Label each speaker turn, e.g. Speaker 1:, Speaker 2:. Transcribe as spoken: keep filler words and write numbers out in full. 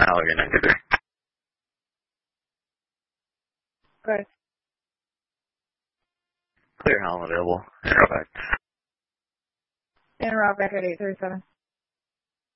Speaker 1: Allegheny ninety-three.
Speaker 2: Good.
Speaker 1: Clear helm available. Interrupt back.
Speaker 2: Interrupt back at eight thirty-seven.